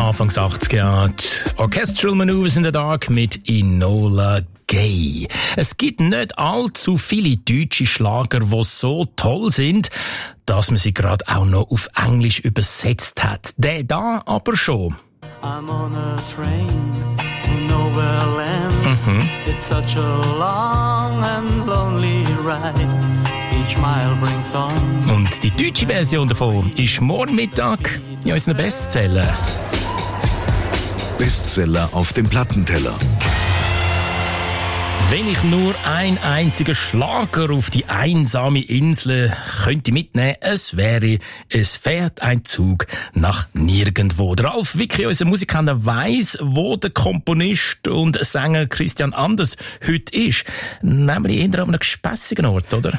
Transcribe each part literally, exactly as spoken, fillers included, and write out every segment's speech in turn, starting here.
Anfangs achtziger Jahre. Orchestral Maneuvers in the Dark mit Enola Gay. Es gibt nicht allzu viele deutsche Schlager, die so toll sind, dass man sie gerade auch noch auf Englisch übersetzt hat. Der da aber schon. I'm on a train to nowhere land. Mhm. It's such a long and lonely ride. Each mile brings on. Und die deutsche Version davon ist morgen Mittag in unseren Bestseller. Bestseller auf dem Plattenteller. Wenn ich nur ein einziger Schlager auf die einsame Insel könnte mitnehmen, es wäre, es fährt ein Zug nach nirgendwo. Der Ralf Wicki, unser Musiker, weiss, wo der Komponist und Sänger Christian Anders heute ist. Nämlich eher an einem gespässigen Ort, oder?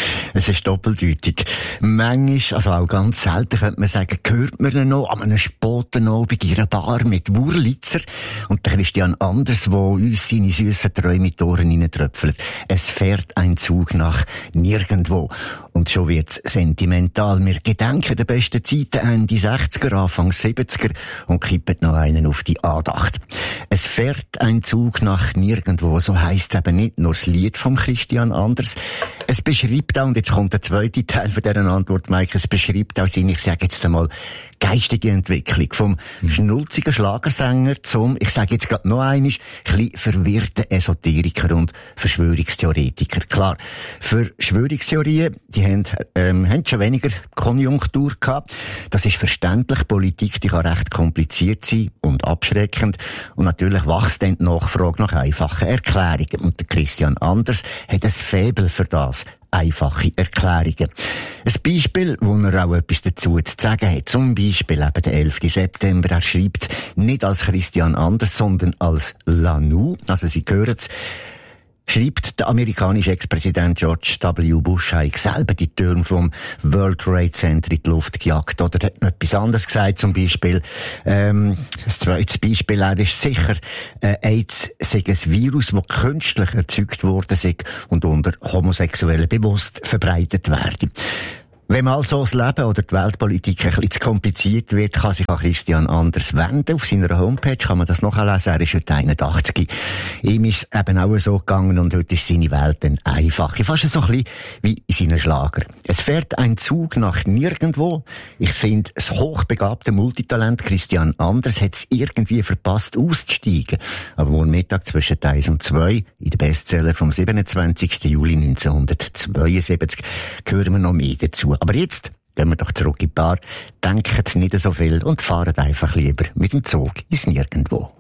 Es ist doppeldeutig. Manchmal, also auch ganz selten, könnte man sagen, hört man ihn noch an einem Spotenabend in einer Bar mit Wurlitzer und der Christian Anders, der uns seine süssen Träume mit Ohren hineintröpfelt. Es fährt ein Zug nach nirgendwo. Und schon wird's sentimental. Wir gedenken der besten Zeiten Ende sechziger, Anfang siebziger und kippen noch einen auf die Andacht. Es fährt ein Zug nach nirgendwo. So heisst es eben nicht nur das Lied von Christian Anders. Es beschreibt auch, und jetzt kommt der zweite Teil von dieser Antwort, Mike, es beschreibt auch seine, ich sage jetzt einmal, geistige Entwicklung. Vom mhm. schnulzigen Schlagersänger zum, ich sage jetzt gerade noch einmal, ein verwirrten Esoteriker und Verschwörungstheoretiker. Klar, Verschwörungstheorien, die haben, ähm, haben schon weniger Konjunktur gehabt. Das ist verständlich. Politik, die kann recht kompliziert sein und abschreckend. Und natürlich wächst dann die Nachfrage nach einfachen Erklärungen. Und der Christian Anders hat ein Faible für das. Einfache Erklärungen. Ein Beispiel, wo er auch etwas dazu zu sagen hat. Zum Beispiel eben der elften September. Er schreibt nicht als Christian Anders, sondern als Lanu. Also Sie hören es. Schreibt der amerikanische Ex-Präsident George W. Bush hat selber die Türme vom World Trade Center in die Luft gejagt. Oder hat noch etwas anderes gesagt, zum Beispiel, ähm, das zweite Beispiel, er ist sicher, äh, AIDS sei ein Virus, das künstlich erzeugt worden sei und unter Homosexuellen bewusst verbreitet werde. Wenn mal so das Leben oder die Weltpolitik ein bisschen zu kompliziert wird, kann sich auch Christian Anders wenden. Auf seiner Homepage kann man das nachlesen. Er ist heute einundachtzig. Ihm ist es eben auch so gegangen und heute ist seine Welt dann einfach. Fast so ein bisschen wie in seinen Schlager. Es fährt ein Zug nach nirgendwo. Ich finde, das hochbegabte Multitalent Christian Anders hat es irgendwie verpasst auszusteigen. Aber morgen Mittag zwischen eins und zwei in den Bestseller vom siebenundzwanzigsten Juli neunzehnhundertzweiundsiebzig hören wir noch mehr dazu. Aber jetzt gehen wir doch zurück in die Bar, denken nicht so viel und fahren einfach lieber mit dem Zug ins Nirgendwo.